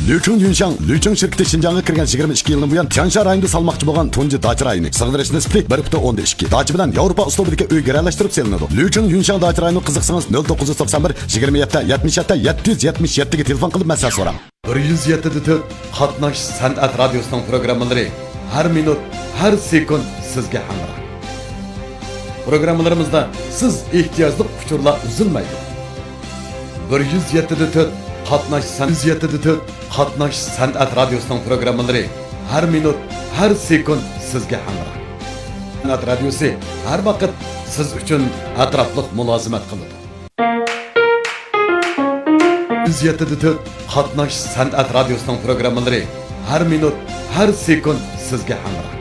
Lüchung Yunshang, Lüchung şirketi Şinjan'a kirgan 22 yıldan buyan Tiansha rayonida salmoqchi bo'lgan tunji dacha rayoni sig'dirish nisbi 1.12. Dacha bilan Yevropa uslubidagi uy garalashtirib selinadi. Lüchung Yunshang dacha rayonini qiziqsangiz 0991 27 77 777 ga telefon qilib masala so'rang. 107.4 Qatnash san'at radiosining programmalari har minut, har sekund sizga hamroh. Programmalarimizda siz ehtiyojli uchurlar uzilmaydi. 107.4 Qatnash san'at radiosining programmalari har minut, har sekund sizga hamroh. San'at radiosi har vaqt siz uchun atrofliq mulozimat qiladi. 107.4 Qatnash san'at radiosining programmalari har minut, har sekund sizga hamroh.